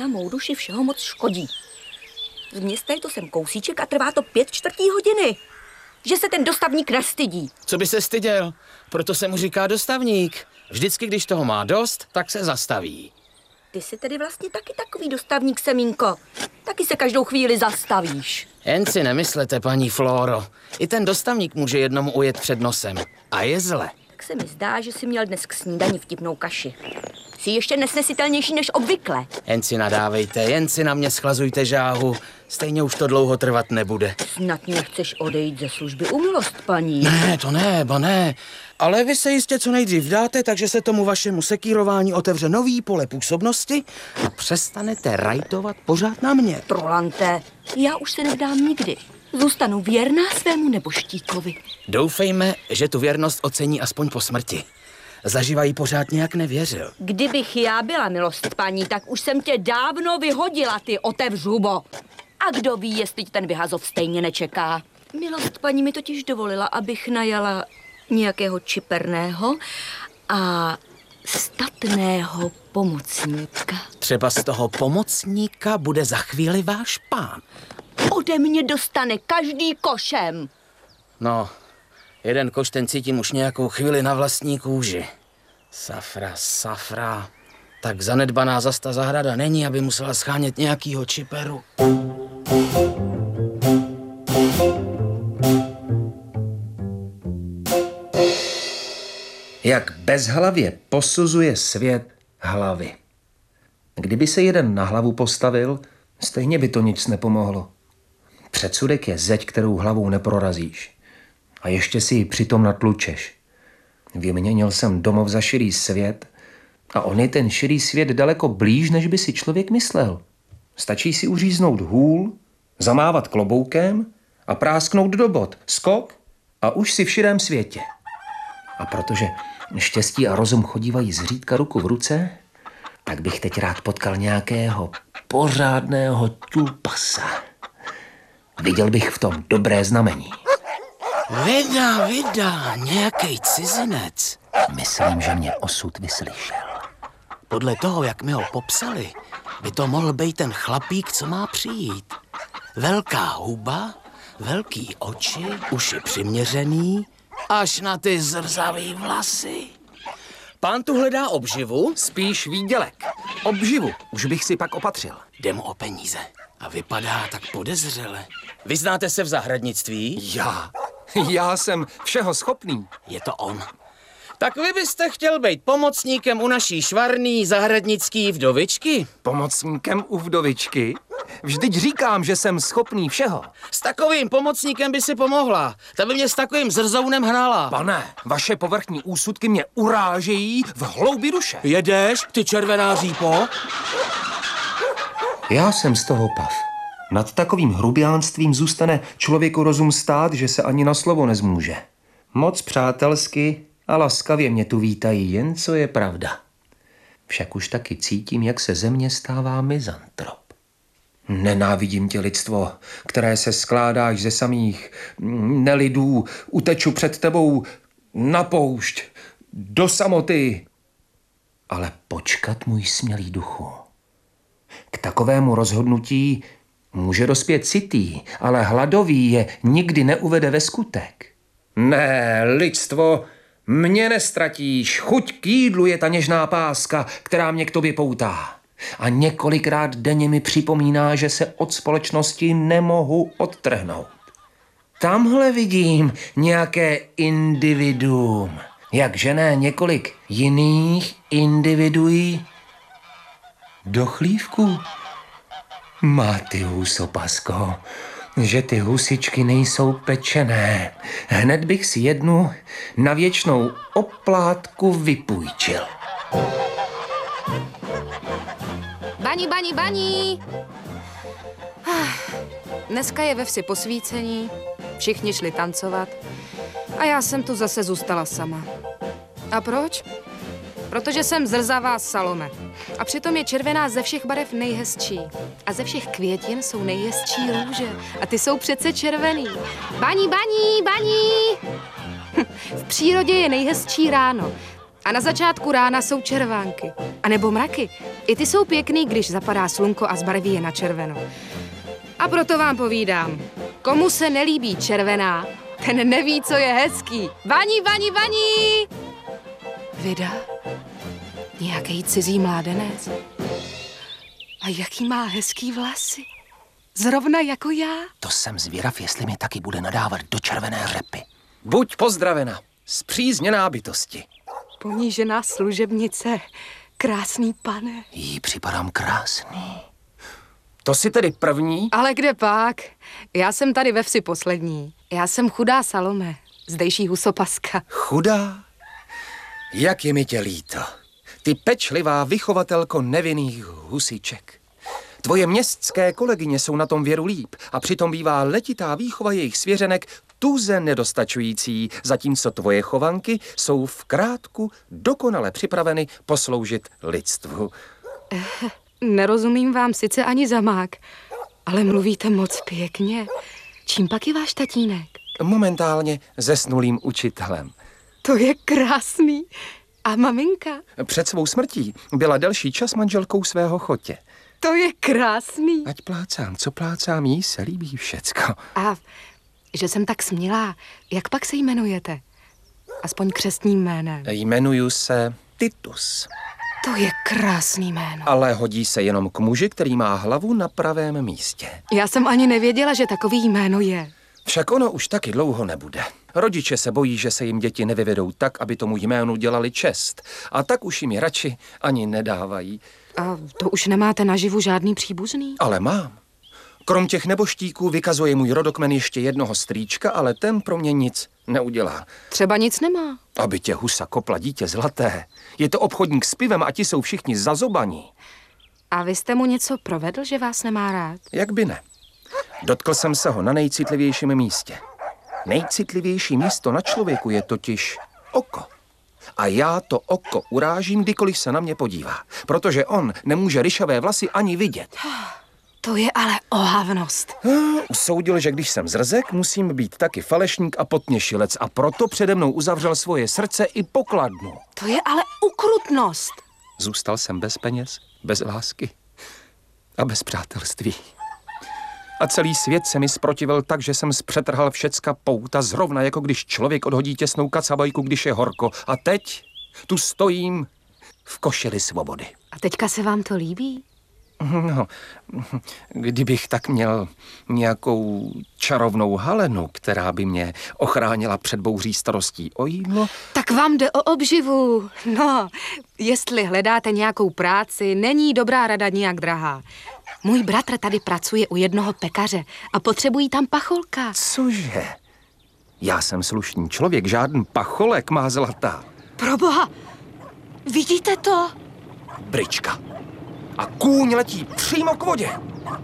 na mou duši všeho moc škodí. Z města je to sem kousíček a trvá to 5/4 hodiny. Že se ten dostavník nestydí. Co by se styděl? Proto se mu říká dostavník. Vždycky, když toho má dost, tak se zastaví. Ty jsi tedy vlastně taky takový dostavník, Semínko. Taky se každou chvíli zastavíš. Jen si nemyslete, paní Flóro. I ten dostavník může jednomu ujet před nosem. A je zle. Tak se mi zdá, že jsi měl dnes k snídani vtipnou kaši. Jsi ještě nesnesitelnější než obvykle. Jen si nadávejte, jen si na mě schlazujte žáhu. Stejně už to dlouho trvat nebude. Snad nechceš odejít ze služby u milost, paní. Ne, to ne, ba ne. Ale vy se jistě co nejdřív dáte, takže se tomu vašemu sekírování otevře nový pole působnosti a přestanete rajtovat pořád na mě. Trolante, já už se nevdám nikdy. Zůstanu věrná svému neboštíkovi. Doufejme, že tu věrnost ocení aspoň po smrti. Zaživa jí pořád nějak nevěřil. Kdybych já byla milost, paní, tak už jsem tě dávno vyhodila, ty otevř hubo. A kdo ví, jestli tě ten vyhazov stejně nečeká. Milost paní mi totiž dovolila, abych najala nějakého čiperného a statného pomocníka. Třeba z toho pomocníka bude za chvíli váš pán. Ode mě dostane každý košem. No, jeden koš ten cítím už nějakou chvíli na vlastní kůži. Safra. Tak zanedbaná zas ta zahrada není, aby musela schánět nějakýho čiperu. Jak bezhlavě posuzuje svět hlavy. Kdyby se jeden na hlavu postavil, stejně by to nic nepomohlo. Předsudek je zeď, kterou hlavou neprorazíš. A ještě si ji přitom natlučeš. Vyměnil jsem domov za širý svět a on je ten širý svět daleko blíž, než by si člověk myslel. Stačí si uříznout hůl, zamávat kloboukem a prásknout do bod. Skok a už si v širém světě. A protože štěstí a rozum chodívají zřídka ruku v ruce, tak bych teď rád potkal nějakého pořádného ťulpasa. Viděl bych v tom dobré znamení. Vida, nějaký cizinec. Myslím, že mě osud vyslyšel. Podle toho, jak mi ho popsali, by to mohl být ten chlapík, co má přijít. Velká huba, velký oči, uši přiměřený, až na ty zrzavý vlasy. Pán tu hledá obživu? Spíš výdělek. Obživu už bych si pak opatřil. Jde mu o peníze a vypadá tak podezřele. Vyznáte se v zahradnictví? Já jsem všeho schopný. Je to on. Tak vy byste chtěl být pomocníkem u naší švarný zahradnický vdovičky? Pomocníkem u vdovičky? Vždyť říkám, že jsem schopný všeho. S takovým pomocníkem by si pomohla. Ta by mě s takovým zrzounem hnala. Pane, vaše povrchní úsudky mě urážejí v hloubi duše. Jedeš, ty červená řípo? Já jsem z toho pav. Nad takovým hrubiánstvím zůstane člověku rozum stát, že se ani na slovo nezmůže. Moc přátelsky a laskavě mě tu vítají, jen co je pravda. Však už taky cítím, jak se ze mě stává mizantrop. Nenávidím tě, lidstvo, které se skládáš ze samých nelidů, uteču před tebou na poušť, do samoty. Ale počkat, můj smělý duchu. K takovému rozhodnutí může dospět sytý, ale hladový je nikdy neuvede ve skutek. Ne, lidstvo, mě nestratíš, chuť k jídlu je ta něžná páska, která mě k tobě poutá. A několikrát denně mi připomíná, že se od společnosti nemohu odtrhnout. Tamhle vidím nějaké individuum. Jakže ne několik jiných individuí? Do chlívku? Má ty huso, pasko, že ty husičky nejsou pečené. Hned bych si jednu na věčnou oplátku vypůjčil. Bani! Dneska je ve vsi posvícení, všichni šli tancovat a já jsem tu zase zůstala sama. A proč? Protože jsem zrzavá Salome. A přitom je červená ze všech barev nejhezčí. A ze všech květin jsou nejhezčí růže. A ty jsou přece červený. Bani! V přírodě je nejhezčí ráno. A na začátku rána jsou červánky. A nebo mraky. I ty jsou pěkný, když zapadá slunko a zbarví je na červeno. A proto vám povídám, komu se nelíbí červená, ten neví, co je hezký. Vaní, vaní, vaní! Vida? Nějaký cizí mládenec? A jaký má hezký vlasy? Zrovna jako já? To jsem zvědav, jestli mi taky bude nadávat do červené řepy. Buď pozdravena, spřízněná bytosti. Ponížená služebnice, krásný pane. Jí připadám krásný. To jsi tedy první? Ale kde pak? Já jsem tady ve vsi poslední. Já jsem chudá Salome, zdejší husopaska. Chudá? Jak je mi tě líto. Ty pečlivá vychovatelko nevinných husiček. Tvoje městské kolegyně jsou na tom věru líp a přitom bývá letitá výchova jejich svěřenek tuze nedostačující, zatímco tvoje chovanky jsou v krátku dokonale připraveny posloužit lidstvu. Nerozumím vám sice ani zamák, ale mluvíte moc pěkně. Čím pak je váš tatínek? Momentálně zesnulým učitelem. To je krásný. A maminka? Před svou smrtí byla delší čas manželkou svého chotě. To je krásný. Ať plácám, co plácám, jí se líbí všecko. A že jsem tak smělá, jak pak se jmenujete? Aspoň křestním jménem. Jmenuju se Titus. To je krásný jméno. Ale hodí se jenom k muži, který má hlavu na pravém místě. Já jsem ani nevěděla, že takový jméno je. Však ono už taky dlouho nebude. Rodiče se bojí, že se jim děti nevyvedou tak, aby tomu jménu dělali čest. A tak už jim je radši ani nedávají. A to už nemáte naživu žádný příbuzný? Ale mám. Krom těch neboštíků vykazuje můj rodokmen ještě jednoho strýčka, ale ten pro mě nic neudělá. Třeba nic nemá. Aby tě husa kopla dítě zlaté. Je to obchodník s pivem a ti jsou všichni zazobaní. A vy jste mu něco provedl, že vás nemá rád? Jak by ne? Dotkl jsem se ho na nejcitlivějším místě. Nejcitlivější místo na člověku je totiž oko. A já to oko urážím, kdykoliv se na mě podívá. Protože on nemůže ryšavé vlasy ani vidět. To je ale ohavnost. Usoudil, že když jsem zrzek, musím být taky falešník a potněšilec a proto přede mnou uzavřel svoje srdce i pokladnu. To je ale ukrutnost. Zůstal jsem bez peněz, bez lásky a bez přátelství. A celý svět se mi zprotivil tak, že jsem zpřetrhal všecka pouta, zrovna jako když člověk odhodí těsnou kacabajku, když je horko. A teď tu stojím v košili svobody. A teďka se vám to líbí? No, kdybych tak měl nějakou čarovnou halenu, která by mě ochránila před bouří starostí o jídlo. Tak vám jde o obživu. No, jestli hledáte nějakou práci, není dobrá rada nijak drahá. Můj bratr tady pracuje u jednoho pekaře a potřebují tam pacholka. Cože? Já jsem slušný člověk, žádný pacholek má zlatá. Proboha, vidíte to? Bryčka. A kůň letí přímo k vodě.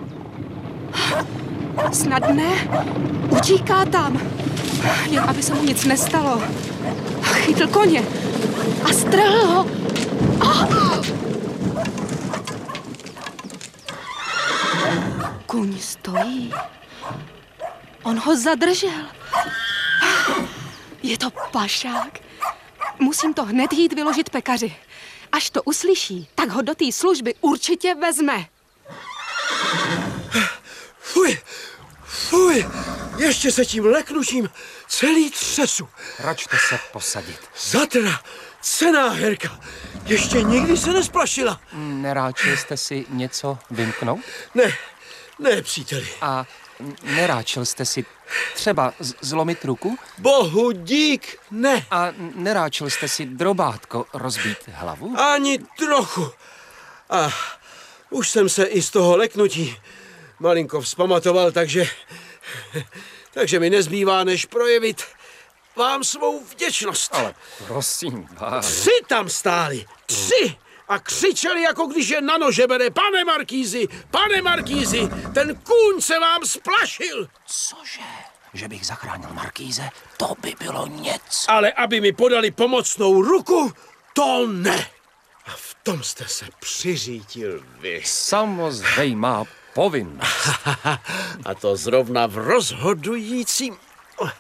Snad ne. Utíká tam. Jen aby se mu nic nestalo. Chytl koně a strhl ho. Kůň stojí. On ho zadržel. Je to pašák. Musím to hned jít vyložit pekaři. Až to uslyší, tak ho do té služby určitě vezme. Fuj, fuj, ještě se tím leknutím celý třesu. Račte se posadit. Zatra, cenná herka, ještě nikdy se nesplašila. Neráčil jste si něco vymknout? Ne, příteli. A neráčil jste si třeba zlomit ruku? Bohu dík, ne. A neráčil jste si drobátko rozbít hlavu? Ani trochu. A už jsem se i z toho leknutí malinko vzpamatoval, takže mi nezbývá, než projevit vám svou vděčnost. Ale prosím vás. 3 tam stáli, 3 a křičeli, jako když je na nože bere. Pane Markýzi, ten kůň se vám splašil. Cože? Že bych zachránil Markýze? To by bylo něco. Ale aby mi podali pomocnou ruku, to ne. A v tom jste se přiřítil vy. Samozřejmá povinnost. A to zrovna v rozhodujícím...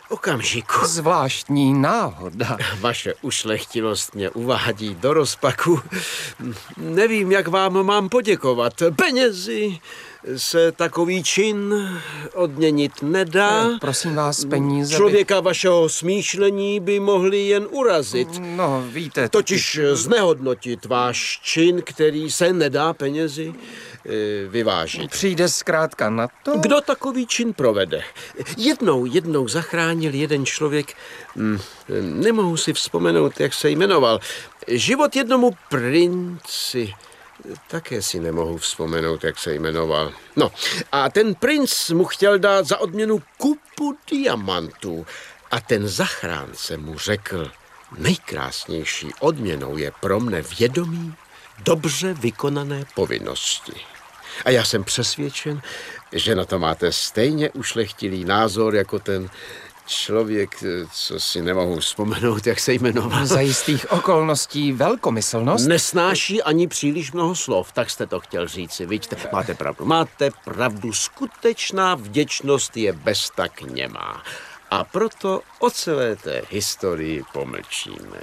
okamžiku. Zvláštní náhoda. Vaše ušlechtilost mě uvádí do rozpaku. Nevím, jak vám mám poděkovat. Penězi se takový čin odměnit nedá. Prosím vás, peníze... Člověka vašeho smýšlení by mohli jen urazit. No, víte... Totiž znehodnotit váš čin, který se nedá penězi vyvážit. Přijde zkrátka na to... Kdo takový čin provede? Jednou zachránil jeden člověk, nemohu si vzpomenout, jak se jmenoval, život jednomu princi. Také si nemohu vzpomenout, jak se jmenoval. No, a ten princ mu chtěl dát za odměnu kupu diamantů. A ten zachránce mu řekl, nejkrásnější odměnou je pro mne vědomí dobře vykonané povinnosti. A já jsem přesvědčen, že na to máte stejně ušlechtilý názor jako ten člověk, co si nemohu vzpomenout, jak se jmenoval. Za jistých okolností velkomyslnost? Nesnáší ani příliš mnoho slov, tak jste to chtěl říci, vidíte? Máte pravdu, skutečná vděčnost je bez tak němá. A proto o celé té historii pomlčíme.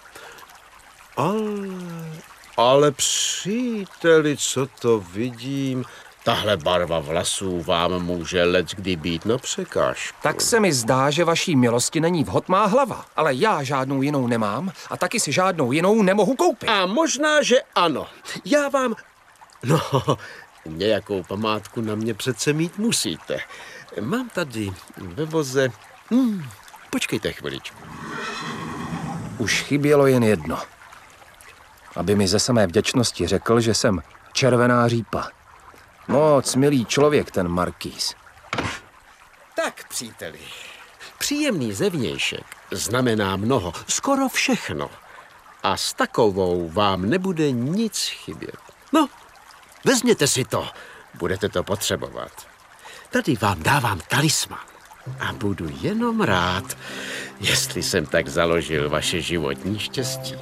Ale příteli, co to vidím? Tahle barva vlasů vám může leckdy být na překážku. Tak se mi zdá, že vaší milosti není vhod má hlava, ale já žádnou jinou nemám a taky si žádnou jinou nemohu koupit. A možná, že ano. Já vám... No, nějakou památku na mě přece mít musíte. Mám tady ve voze... počkejte chviličku. Už chybělo jen jedno. Aby mi ze samé vděčnosti řekl, že jsem červená řípa. Moc milý člověk, ten markýz. Tak, příteli, příjemný zevnějšek znamená mnoho, skoro všechno. A s takovou vám nebude nic chybět. No, vezměte si to, budete to potřebovat. Tady vám dávám talisman a budu jenom rád, jestli jsem tak založil vaše životní štěstí.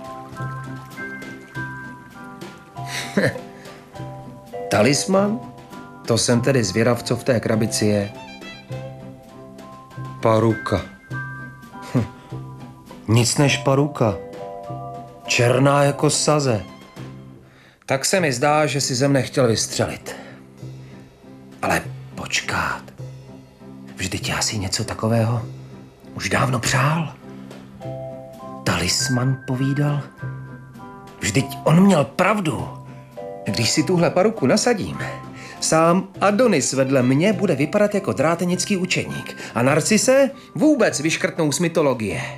Talisman? To jsem tedy zvědav, co v té krabici je. Paruka. Nic než paruka. Černá jako saze. Tak se mi zdá, že si ze mne chtěl vystřelit. Ale počkat. Vždyť já si něco takového už dávno přál. Talisman povídal. Vždyť on měl pravdu. Když si tuhle paruku nasadím, sám Adonis vedle mě bude vypadat jako drátenický učeník a Narcise vůbec vyškrtnou z mytologie.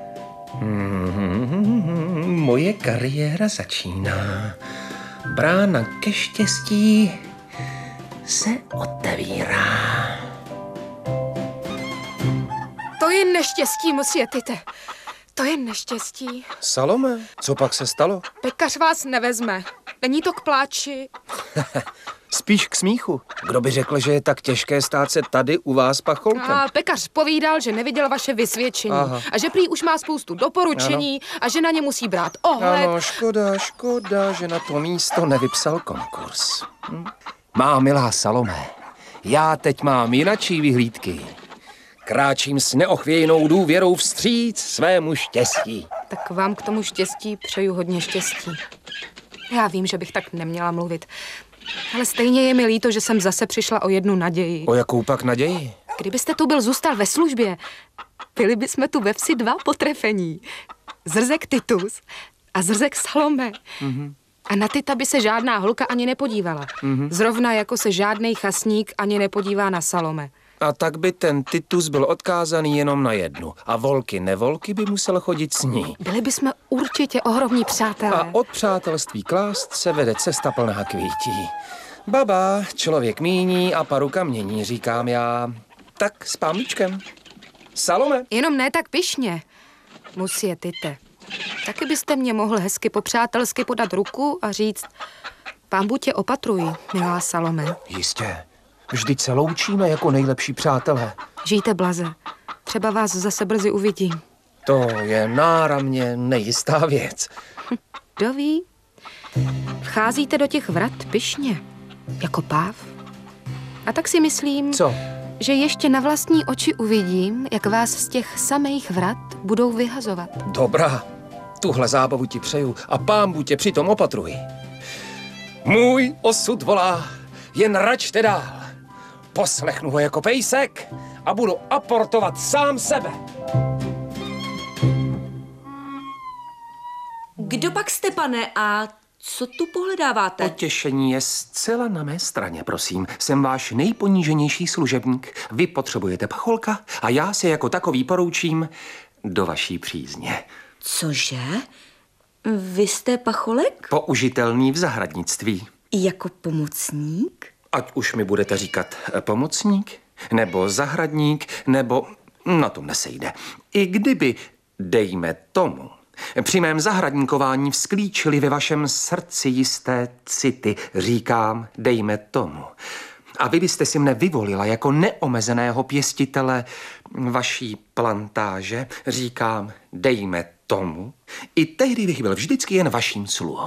Moje kariéra začíná. Brána ke štěstí se otevírá. To je neštěstí, monsieur Tite. To je neštěstí. Salome, co pak se stalo? Pekař vás nevezme. Není to k pláči. Spíš k smíchu. Kdo by řekl, že je tak těžké stát se tady u vás pacholkem? A pekař povídal, že neviděl vaše vysvědčení. Aha. A že prý už má spoustu doporučení a že na ně musí brát ohled. Ano, škoda, že na to místo nevypsal konkurs. Má milá Salome, já teď mám jinačí vyhlídky. Kráčím s neochvějnou důvěrou vstříc svému štěstí. Tak vám k tomu štěstí přeju hodně štěstí. Já vím, že bych tak neměla mluvit. Ale stejně je mi líto, že jsem zase přišla o jednu naději. O jakou pak naději? Kdybyste tu byl zůstal ve službě, byli bychom tu ve vsi dva potrefení. Zrzek Titus a zrzek Salome. A na Tita by se žádná holka ani nepodívala. Zrovna jako se žádnej chasník ani nepodívá na Salome. A tak by ten Titus byl odkázaný jenom na jednu. A volky nevolky by musel chodit s ní. Byli bychom určitě ohromní přátelé. A od přátelství klást se vede cesta plná kvítí. Baba, člověk míní a paruka mění, říkám já. Tak s pánličkem. Salome. Jenom ne tak pyšně. Monsieur Tite. Taky byste mě mohl hezky po-přátelsky podat ruku a říct: Pán Bůh tě opatruj, milá Salome. Jistě. Vždyť se loučíme jako nejlepší přátelé. Žijte blaze. Třeba vás zase brzy uvidím. To je náramně nejistá věc. Kdo ví? Vcházíte do těch vrat pyšně, jako páv. A tak si myslím, Co? že ještě na vlastní oči uvidím, jak vás z těch samých vrat budou vyhazovat. Dobrá, tuhle zábavu ti přeju a pánbůh tě přitom opatruj. Můj osud volá, jen račte dál. Poslechnu ho jako pejsek a budu aportovat sám sebe. Kdo pak jste, pane, a co tu pohledáváte? Potěšení je zcela na mé straně, prosím. Jsem váš nejponíženější služebník. Vy potřebujete pacholka a já se jako takový poroučím do vaší přízně. Cože? Vy jste pacholek? Použitelný v zahradnictví. Jako pomocník? Ať už mi budete říkat pomocník, nebo zahradník, nebo na tom nesejde. I kdyby, dejme tomu, při mém zahradníkování vzklíčili ve vašem srdci jisté city, říkám, dejme tomu. A vy byste si mne vyvolila jako neomezeného pěstitele vaší plantáže, říkám, dejme tomu. I tehdy bych byl vždycky jen vaším sluhou.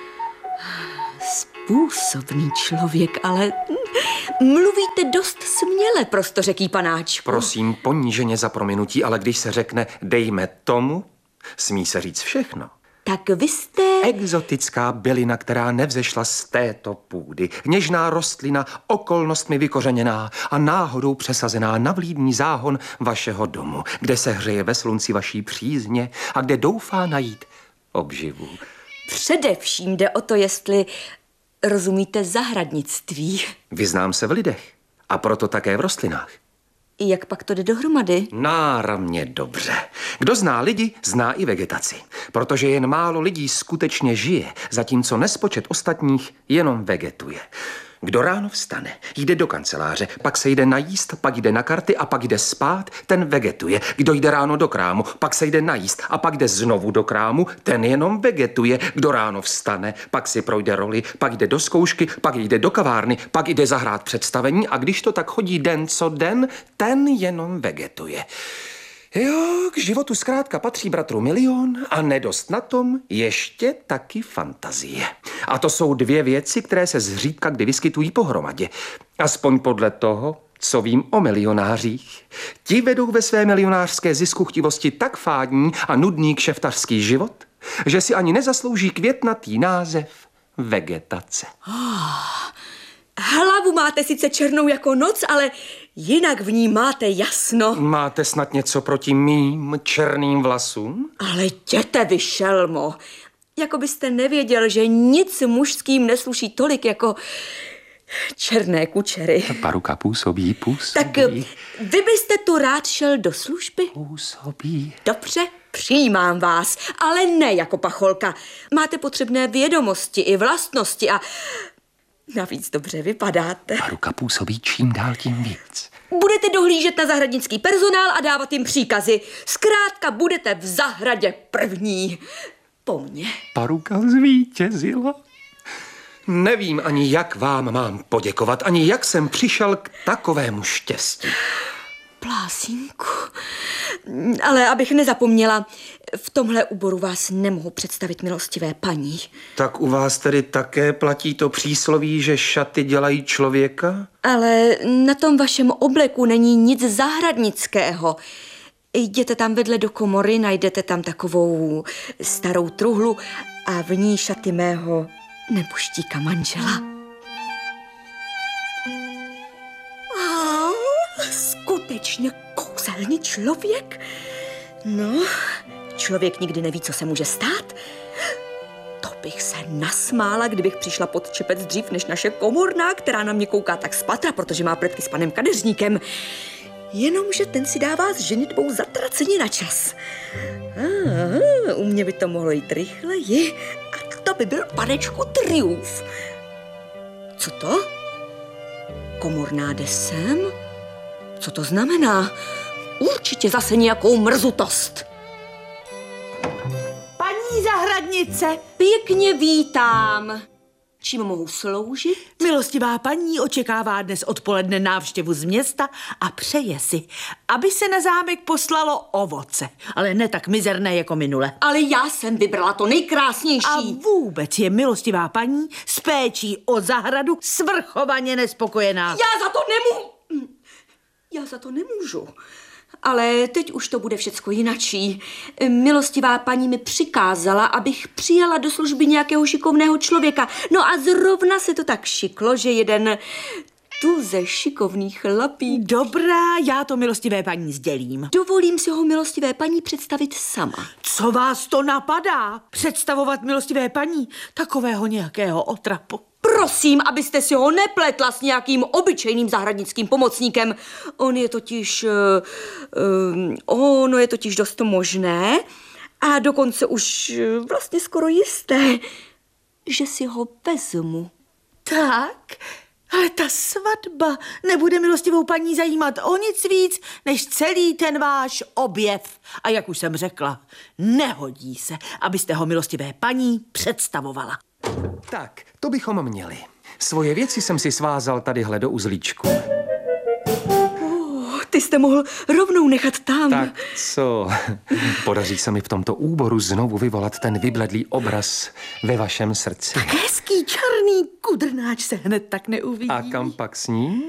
Působný člověk, ale mluvíte dost směle, prostořeký panáčku. Prosím, poníženě za prominutí, ale když se řekne dejme tomu, smí se říct všechno. Tak vy jste... Exotická bylina, která nevzešla z této půdy. Něžná rostlina, okolnostmi vykořeněná a náhodou přesazená na vlídný záhon vašeho domu, kde se hřeje ve slunci vaší přízně a kde doufá najít obživu. Především jde o to, jestli rozumíte zahradnictví. Vyznám se v lidech a proto také v rostlinách. Jak pak to jde dohromady? Náramně dobře. Kdo zná lidi, zná i vegetaci. Protože jen málo lidí skutečně žije, zatímco nespočet ostatních jenom vegetuje. Kdo ráno vstane, jde do kanceláře, pak se jde najíst, pak jde na karty a pak jde spát, ten vegetuje. Kdo jde ráno do krámu, pak se jde najíst a pak jde znovu do krámu, ten jenom vegetuje. Kdo ráno vstane, pak si projde roli, pak jde do zkoušky, pak jde do kavárny, pak jde zahrát představení a když to tak chodí den co den, ten jenom vegetuje. Jo, k životu zkrátka patří bratru milion a nedost na tom ještě taky fantazie. A to jsou dvě věci, které se zřídka kdy vyskytují pohromadě. Aspoň podle toho, co vím o milionářích. Ti vedou ve své milionářské ziskuchtivosti tak fádní a nudný kšeftařský život, že si ani nezaslouží květnatý název vegetace. Hlavu máte sice černou jako noc, ale jinak v ní máte jasno. Máte snad něco proti mým černým vlasům? Ale jděte vy, šelmo. Jako byste nevěděl, že nic mužským nesluší tolik jako černé kučery. Paruka působí. Tak vy byste tu rád šel do služby? Působí. Dobře, přijímám vás, ale ne jako pacholka. Máte potřebné vědomosti i vlastnosti a navíc dobře vypadáte. Paruka působí čím dál tím víc. Budete dohlížet na zahradnický personál a dávat jim příkazy. Zkrátka budete v zahradě první. Po mně. Paruka zvítězila. Nevím ani, jak vám mám poděkovat, ani jak jsem přišel k takovému štěstí. Plásínku. Ale abych nezapomněla, v tomhle úboru vás nemohu představit, milostivé paní. Tak u vás tedy také platí to přísloví, že šaty dělají člověka? Ale na tom vašem obleku není nic zahradnického. Jděte tam vedle do komory, najdete tam takovou starou truhlu a v ní šaty mého nebuštíka manžela. Skutečně kouzelný člověk? No, člověk nikdy neví, co se může stát. To bych se nasmála, kdybych přišla pod čepec dřív než naše komorná, která na mě kouká tak spatra, protože má pletky s panem kadeřníkem. Jenomže ten si dává s ženitbou zatraceně na čas. U mě by to mohlo jít rychleji a to by byl, panečku, triumf. Co to? Komorná jde sem? Co to znamená? Určitě zase nějakou mrzutost. Paní zahradnice! Pěkně vítám. Čím mohu sloužit? Milostivá paní očekává dnes odpoledne návštěvu z města a přeje si, aby se na zámek poslalo ovoce, ale ne tak mizerné jako minule. Ale já jsem vybrala to nejkrásnější. A vůbec je milostivá paní s péčí o zahradu svrchovaně nespokojená. Já za to nemůžu. Já za to nemůžu. Ale teď už to bude všecko jinačí. Milostivá paní mi přikázala, abych přijala do služby nějakého šikovného člověka. No a zrovna se to tak šiklo, že jeden tuze šikovný chlapík. Dobrá, já to milostivé paní sdělím. Dovolím si ho milostivé paní představit sama. Co vás to napadá? Představovat milostivé paní takového nějakého otrapu? Prosím, abyste si ho nepletla s nějakým obyčejným zahradnickým pomocníkem. Ono je totiž dost možné a dokonce už vlastně skoro jisté, že si ho vezmu. Tak, ale ta svatba nebude milostivou paní zajímat o nic víc, než celý ten váš objev. A jak už jsem řekla, nehodí se, abyste ho milostivé paní představovala. Tak, to bychom měli. Svoje věci jsem si svázal tadyhle do uzlíčku. Ty jste mohl rovnou nechat tam. Tak co? Podaří se mi v tomto úboru znovu vyvolat ten vybledlý obraz ve vašem srdci. Tak hezký černý kudrnáč se hned tak neuvidí. A kam pak s ním?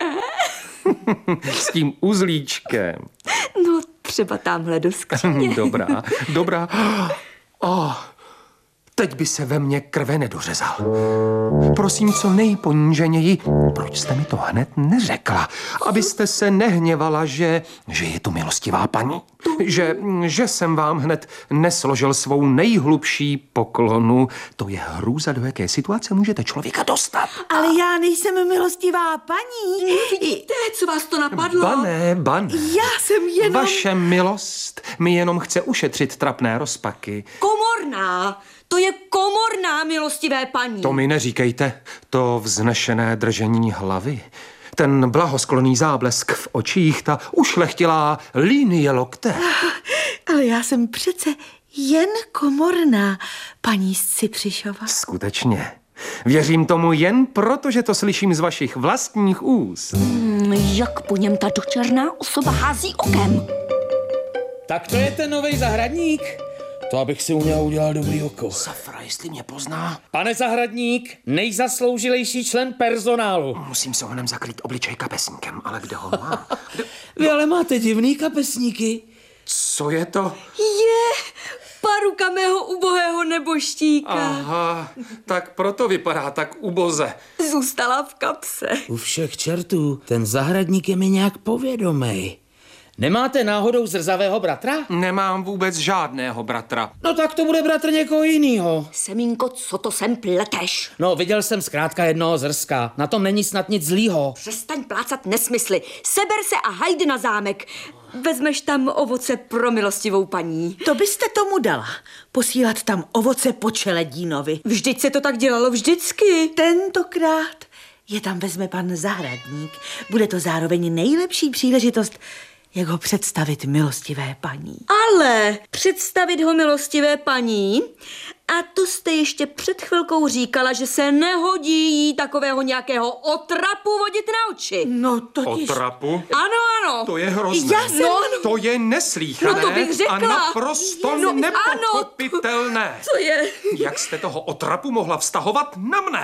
S tím uzlíčkem. No, třeba tamhle do skříně. Dobrá. Teď by se ve mně krve nedořezal. Prosím, co nejponíženěji, proč jste mi to hned neřekla? Abyste se nehněvala, že je to milostivá paní. Že jsem vám hned nesložil svou nejhlubší poklonu. To je hrůza, do jaké situace můžete člověka dostat. Ale já nejsem milostivá paní. Vidíte, co vás to napadlo? Bané. Já jsem jenom... Vaše milost mi jenom chce ušetřit trapné rozpaky. Komorná. To je komorná, milostivé paní. To mi neříkejte, to vznešené držení hlavy, ten blahoskloný záblesk v očích, ta ušlechtilá linie lokte. Ale já jsem přece jen komorná, paní Cipřišova. Skutečně. Věřím tomu jen proto, že to slyším z vašich vlastních úst. Jak po něm ta dočerná osoba hází okem. Tak to je ten novej zahradník? To abych si uměl udělat dobrý oko. Safra, jestli mě pozná. Pane zahradník, nejzasloužilejší člen personálu. Musím se honem zakrýt obličej kapesníkem, ale kde ho mám? Vy ale máte divný kapesníky. Co je to? Paruka mého ubohého neboštíka. Aha, tak proto vypadá tak uboze. Zůstala v kapse. U všech čertů, ten zahradník je mi nějak povědomej. Nemáte náhodou zrzavého bratra? Nemám vůbec žádného bratra. No tak to bude bratr někoho jinýho. Semínko, co to sem pleteš? No, viděl jsem zkrátka jednoho zrska. Na tom není snad nic zlýho. Přestaň plácat nesmysly. Seber se a hajde na zámek. Vezmeš tam ovoce pro milostivou paní. To byste tomu dala. Posílat tam ovoce po Čeledínovi. Vždyť se to tak dělalo vždycky. Tentokrát je tam vezme pan zahradník. Bude to zároveň nejlepší příležitost, jak ho představit milostivé paní. Ale představit ho milostivé paní? A to jste ještě před chvilkou říkala, že se nehodí jí takového nějakého otrapu vodit na oči. No totiž... Otrapu? Ano. To je hrozné. Já jsem... To je neslíchané No to bych řekla. a naprosto No, nepochopitelné. Co je? Jak jste toho otrapu mohla vztahovat na mne?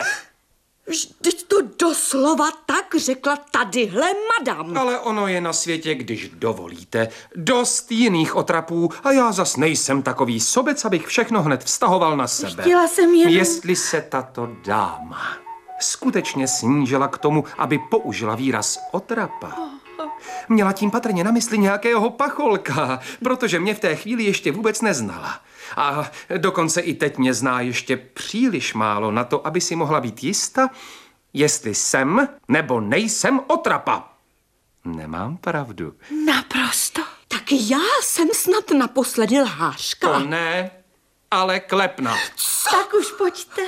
Vždyť to doslova tak řekla tadyhle madam. Ale ono je na světě, když dovolíte, dost jiných otrapů a já zas nejsem takový sobec, abych všechno hned vztahoval na sebe. Chtěla jsem jenom... Jestli se tato dáma skutečně snížila k tomu, aby použila výraz otrapa, měla tím patrně na mysli nějakého pacholka, protože mě v té chvíli ještě vůbec neznala. A dokonce i teď mě zná ještě příliš málo na to, aby si mohla být jista, jestli jsem nebo nejsem otrapa. Nemám pravdu. Naprosto. Tak já jsem snad naposledy lhářka. To ne, ale klepna. Tak už pojďte.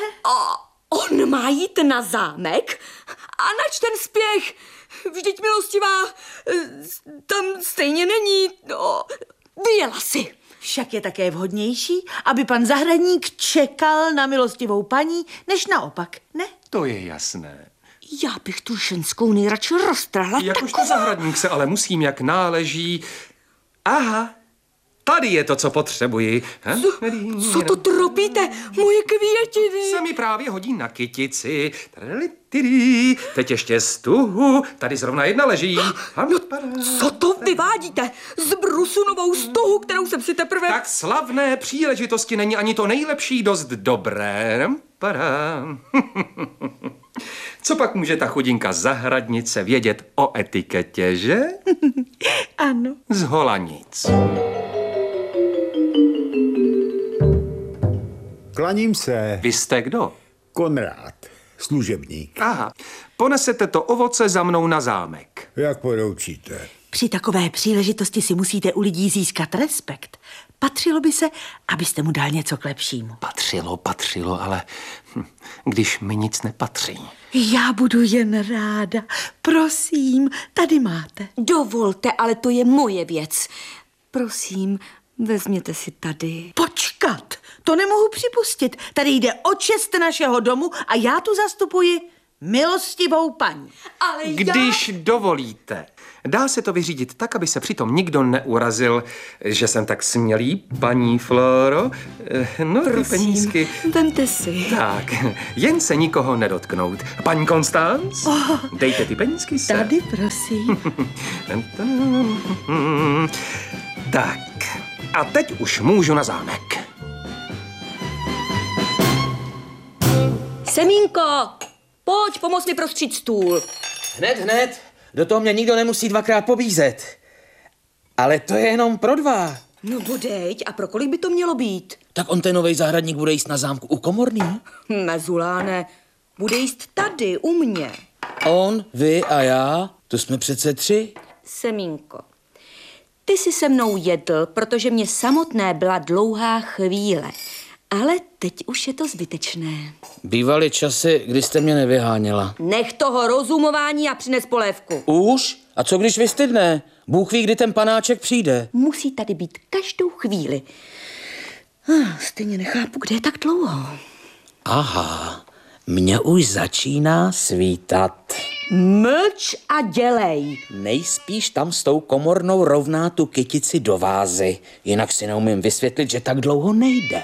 On má jít na zámek? A nač ten spěch? Vždyť milostivá tam stejně není. No, vyjela si. Však je také vhodnější, aby pan zahradník čekal na milostivou paní, než naopak, ne? To je jasné. Já bych tu ženskou nejradši roztrhla Jakožto zahradník se ale musím, jak náleží. Aha, Tady je to, co potřebuji. Co to tropíte? Moje květiny. Se mi právě hodí na kytici. Teď ještě stuhu. Tady zrovna jedna leží. Co to vyvádíte? Z brusu novou stuhu, kterou jsem si teprve... Tak slavné příležitosti není ani to nejlepší dost dobré. Padám. Co pak může ta chudinka zahradnice vědět o etiketě, že? Ano. Zhola nic. Klaním se. Vy jste kdo? Konrád, služebník. Aha, ponesete to ovoce za mnou na zámek. Jak poroučíte? Při takové příležitosti si musíte u lidí získat respekt. Patřilo by se, abyste mu dal něco k lepšímu. Patřilo, ale když mi nic nepatří. Já budu jen ráda. Prosím, tady máte. Dovolte, ale to je moje věc. Prosím, vezměte si tady. Počkat, to nemohu připustit. Tady jde o čest našeho domu a já tu zastupuji milostivou paní. Ale Když dovolíte, dá se to vyřídit tak, aby se přitom nikdo neurazil, že jsem tak smělý, paní Floro. No, ty penízky. Vemte si. Tak, jen se nikoho nedotknout. Paní Konstanc, dejte ty penízky sem. Tady, prosím. Tak, a teď už můžu na zámek. Semínko, pojď, pomoz mi prostřít stůl. Hned. Do toho mě nikdo nemusí dvakrát pobízet. Ale to je jenom pro dva. No bodejť, a pro kolik by to mělo být? Tak on ten novej zahradník bude jíst na zámku u Komorný? Mezuláne, bude jíst tady, u mě. On, vy a já, to jsme přece 3. Semínko, ty jsi se mnou jedl, protože mě samotné byla dlouhá chvíle. Ale teď už je to zbytečné. Bývaly časy, kdy jste mě nevyháněla. Nech toho rozumování a přines polévku. Už? A co když vystydne? Bůh ví, kdy ten panáček přijde. Musí tady být každou chvíli. Stejně nechápu, kde je tak dlouho. Aha, mně už začíná svítat. Mlč a dělej. Nejspíš tam s tou Komornou rovná tu kytici do vázy. Jinak si neumím vysvětlit, že tak dlouho nejde.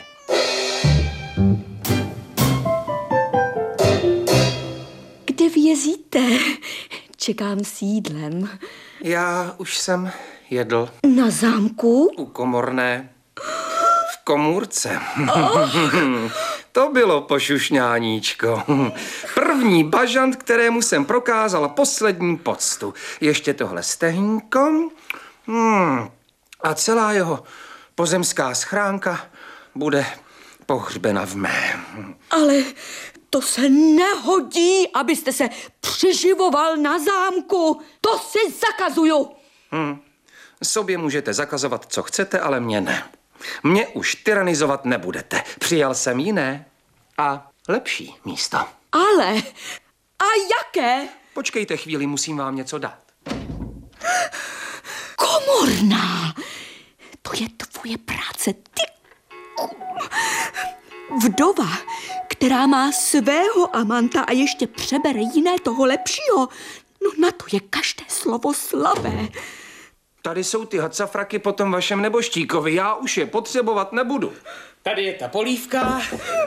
Kde vězíte? Čekám s jídlem. Já už jsem jedl Na zámku? u Komorné. V komůrce. To bylo pošušňáníčko. První bažant, kterému jsem prokázal poslední poctu. Ještě tohle stehínko. A celá jeho pozemská schránka bude pohřbena v mém. Ale to se nehodí, abyste se přiživoval na zámku. To si zakazuju. Sobě můžete zakazovat, co chcete, ale mě ne. Mě už tyranizovat nebudete. Přijal jsem jiné a lepší místo. Ale, a jaké? Počkejte chvíli, musím vám něco dát. Komorná. To je tvoje práce, ty. Vdova, která má svého amanta a ještě přebere jiné toho lepšího. No na to je každé slovo slabé. Tady jsou ty hacafraky po tom vašem neboštíkovi. Já už je potřebovat nebudu. Tady je ta polívka.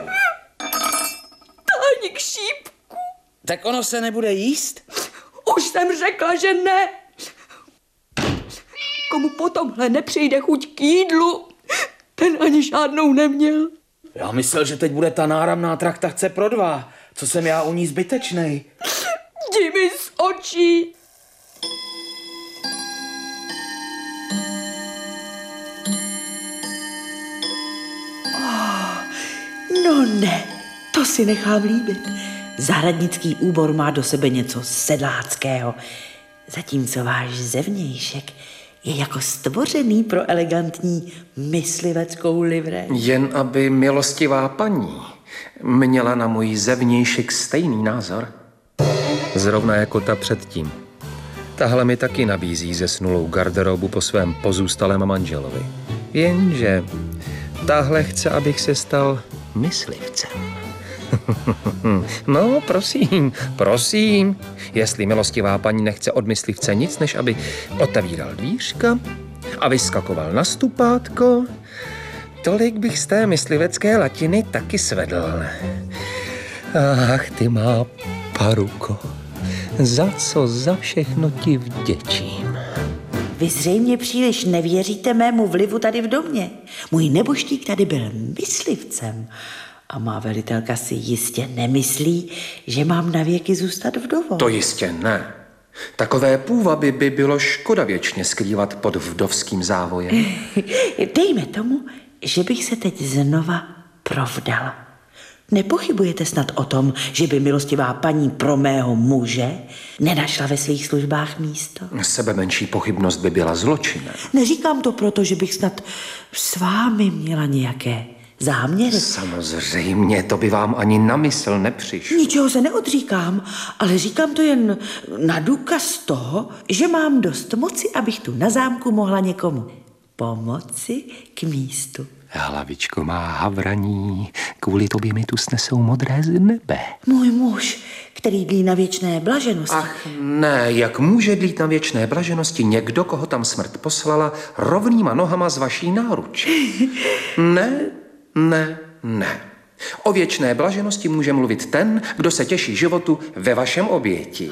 Ani k šípku. Tak ono se nebude jíst? Už jsem řekla, že ne. Komu potomhle nepřijde chuť k jídlu, ten ani žádnou neměl. Já myslel, že teď bude ta náramná traktace pro 2. Co jsem já u ní zbytečnej? Jdi mi z očí. No ne, to si nechám líbit. Zahradnický úbor má do sebe něco sedláckého, zatímco váš zevnějšek je jako stvořený pro elegantní mysliveckou livrej. Jen aby milostivá paní měla na můj zevnějšek stejný názor. Zrovna jako ta předtím. Tahle mi taky nabízí zesnulou garderobu po svém pozůstalém manželovi. Jenže tahle chce, abych se stal myslivcem. No, prosím. Jestli milostivá paní nechce od myslivce nic, než aby otevíral dvířka a vyskakoval na stupátko, tolik bych z té myslivecké latiny taky svedl. Ach, ty má paruko, za všechno ti vděčím. Vy zřejmě příliš nevěříte mému vlivu tady v domě. Můj neboštík tady byl myslivcem. A má velitelka si jistě nemyslí, že mám navěky zůstat vdovou. To jistě ne. Takové půvaby by bylo škoda věčně skrývat pod vdovským závojem. Dejme tomu, že bych se teď znova provdala. Nepochybujete snad o tom, že by milostivá paní pro mého muže nenašla ve svých službách místo? Sebemenší pochybnost by byla zločinem. Neříkám to proto, že bych snad s vámi měla nějaké záměry. Samozřejmě, to by vám ani na mysl nepřišlo. Ničeho se neodříkám, ale říkám to jen na důkaz toho, že mám dost moci, abych tu na zámku mohla někomu pomoci k místu. Hlavičko má havraní, kvůli tobě mi tu snesou modré z nebe. Můj muž, který dlí na věčné blaženosti. Ach ne, jak může dlít na věčné blaženosti někdo, koho tam smrt poslala, rovnýma nohama z vaší náruče? Ne. O věčné blaženosti může mluvit ten, kdo se těší životu ve vašem oběti.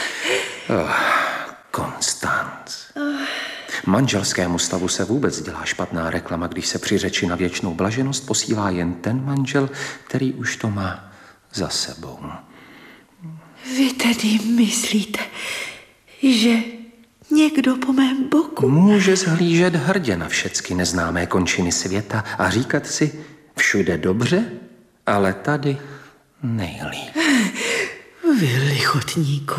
Konstanc. Manželskému stavu se vůbec dělá špatná reklama, když se při řeči na věčnou blaženost posílá jen ten manžel, který už to má za sebou. Vy tedy myslíte, že někdo po mém boku může zhlížet hrdě na všecky neznámé končiny světa a říkat si všude dobře, ale tady nejlíp. Vy lichotníku.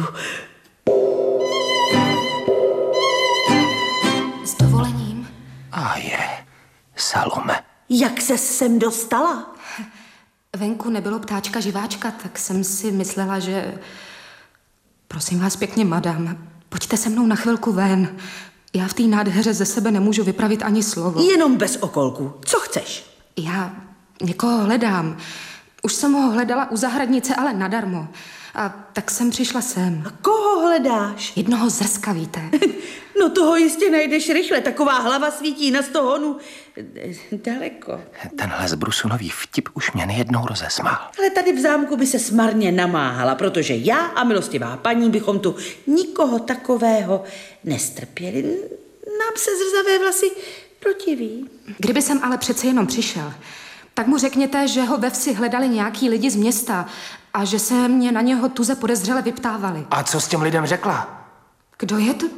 S dovolením. A je, Salome. Jak se sem dostala? Venku nebylo ptáčka živáčka, tak jsem si myslela, že... Prosím vás pěkně, madam, pojďte se mnou na chvilku ven. Já v té nádheře ze sebe nemůžu vypravit ani slovo. Jenom bez okolku. Co chceš? Já někoho hledám. Už jsem ho hledala u zahradnice, ale nadarmo. A tak jsem přišla sem. A koho hledáš? Jednoho zrska, víte. No toho jistě najdeš rychle. Taková hlava svítí na 100 honů daleko. Tenhle zbrusunový vtip už mě nejednou rozesmál. Ale tady v zámku by se smarně namáhala, protože já a milostivá paní bychom tu nikoho takového nestrpěli. Nám se zrzavé vlasy protiví. Kdyby jsem ale přece jenom přišel, tak mu řekněte, že ho ve vsi hledali nějaký lidi z města a že se mě na něho tuze podezřele vyptávali. A co s těm lidem řekla? Kdo je to?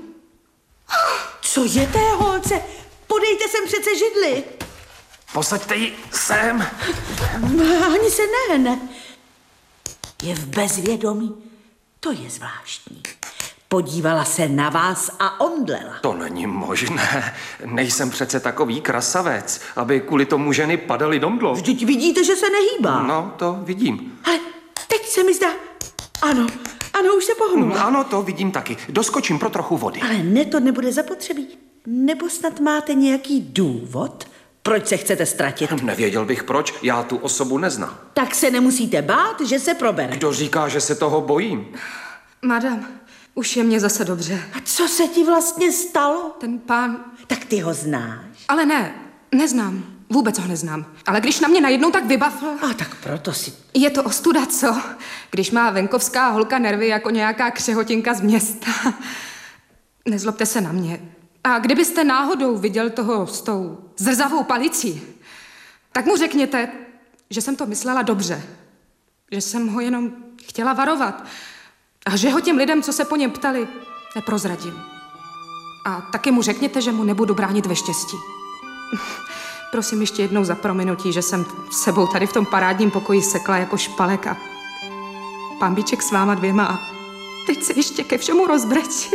Co je té holce? Podejte sem přece židli. Posaďte ji sem. Ani se nehne. Je v bezvědomí. To je zvláštní. Podívala se na vás a omdlela. To není možné. Nejsem přece takový krasavec, aby kvůli tomu ženy padaly do mdlov. Vždyť vidíte, že se nehýbá. No, to vidím. Ale teď se mi zdá... Ano, už se pohnula. Ano, to vidím taky. Doskočím pro trochu vody. Ale ne, to nebude zapotřebí. Nebo snad máte nějaký důvod, proč se chcete ztratit? Nevěděl bych proč, já tu osobu neznám. Tak se nemusíte bát, že se probere. Kdo říká, že se toho bojím? Madam, už je mně zase dobře. A co se ti vlastně stalo? Ten pán... Tak ty ho znáš. Ale ne, neznám. Vůbec ho neznám. Ale když na mě najednou tak vybavl... A tak proto si... Je to ostuda, co? Když má venkovská holka nervy jako nějaká křehotinka z města. Nezlobte se na mě. A kdybyste náhodou viděl toho s tou zrzavou palicí, tak mu řekněte, že jsem to myslela dobře. Že jsem ho jenom chtěla varovat. A že ho těm lidem, co se po něm ptali, neprozradím. A taky mu řekněte, že mu nebudu bránit ve štěstí. Prosím ještě jednou za prominutí, že jsem sebou tady v tom parádním pokoji sekla jako špalek a pambíček s váma dvěma a teď se ještě ke všemu rozbrečí.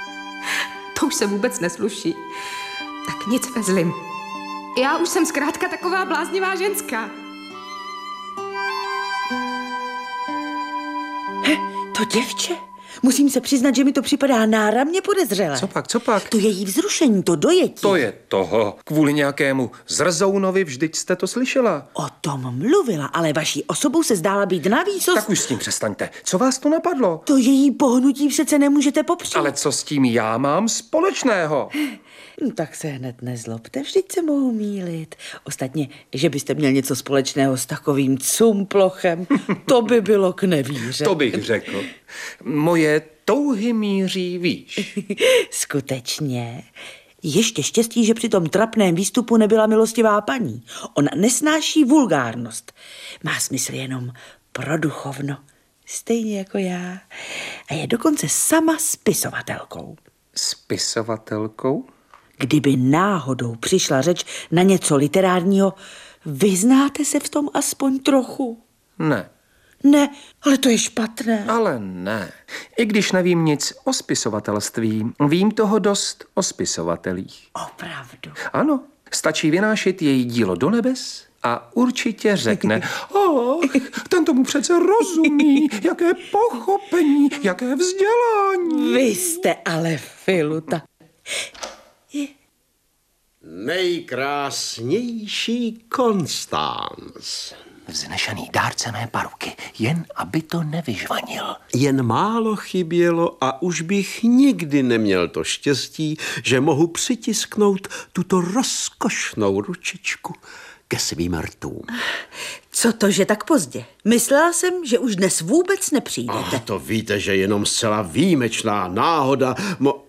To už se vůbec nesluší. Tak nic ve zlým. Já už jsem zkrátka taková bláznivá ženská. To děvče, Musím se přiznat, že mi to připadá náramně podezřelé. Co pak? To její vzrušení, to dojetí. To je toho. Kvůli nějakému zrzounovi, vždyť jste to slyšela. O tom mluvila, ale vaší osobou se zdála být na výsost. Tak už s tím přestaňte. Co vás to napadlo? To její pohnutí přece nemůžete popřít. Ale co s tím já mám společného? No, tak se hned nezlobte, vždyť se mohu mýlit. Ostatně, že byste měl něco společného s takovým cumplochem, to by bylo k nevíře. To bych řekl. Moje touhy míří výš. Skutečně. Ještě štěstí, že při tom trapném výstupu nebyla milostivá paní. Ona nesnáší vulgárnost. Má smysl jenom pro duchovno. Stejně jako já. A je dokonce sama spisovatelkou. Spisovatelkou? Kdyby náhodou přišla řeč na něco literárního, vyznáte se v tom aspoň trochu? Ne. Ne, ale to je špatné. Ale ne. I když nevím nic o spisovatelství, vím toho dost o spisovatelích. Opravdu. Ano, stačí vynášet její dílo do nebes a určitě řekne, ten tomu přece rozumí, jaké pochopení, jaké vzdělání. Vy jste ale filuta. Nejkrásnější Konstanc. Vznešený dárce mé paruky, jen aby to nevyžvanil. Jen málo chybělo a už bych nikdy neměl to štěstí, že mohu přitisknout tuto rozkošnou ručičku ke svým rtům. Co to, že tak pozdě? Myslela jsem, že už dnes vůbec nepřijdete. To víte, že jenom zcela výjimečná náhoda